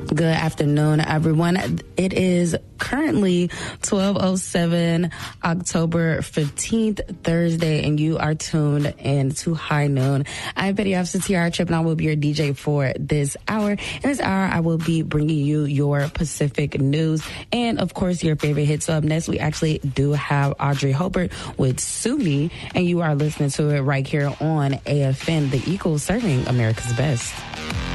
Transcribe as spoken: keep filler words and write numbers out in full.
Good afternoon, everyone. It is currently twelve oh seven, October fifteenth, Thursday, and you are tuned in to High Noon. I'm Petty Officer Tiara Tripp, and I will be your D J for this hour. In this hour, I will be bringing you your Pacific news and, of course, your favorite hits. So up next, we actually do have Audrey Hobart with Sue Me, and you are listening to it right here on A F N, the Eagle, serving America's best.